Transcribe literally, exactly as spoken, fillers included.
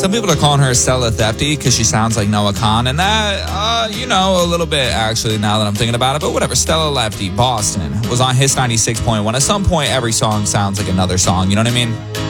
Some people are calling her Stella Thefty because she sounds like Noah Khan, and that, uh, you know, a little bit, actually, now that I'm thinking about it, but whatever. Stella Lefty, Boston, was on Hits ninety-six point one. At some point, every song sounds like another song, you know what I mean?